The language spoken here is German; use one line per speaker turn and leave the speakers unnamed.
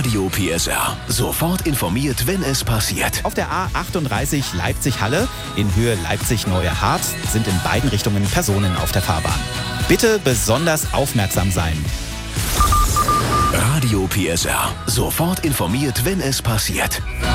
Radio PSR. Sofort informiert, wenn es passiert.
Auf der A38 Leipzig-Halle in Höhe Leipzig-Neue Hart sind in beiden Richtungen Personen auf der Fahrbahn. Bitte besonders aufmerksam sein.
Radio PSR. Sofort informiert, wenn es passiert.